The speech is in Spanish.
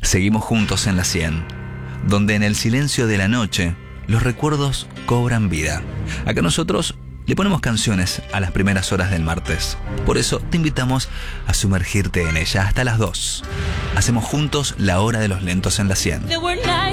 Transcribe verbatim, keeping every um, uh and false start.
Seguimos juntos en la cien, donde en el silencio de la noche los recuerdos cobran vida. Acá nosotros le ponemos canciones a las primeras horas del martes. Por eso te invitamos a sumergirte en ella hasta las dos. Hacemos juntos la hora de los lentos en la cien.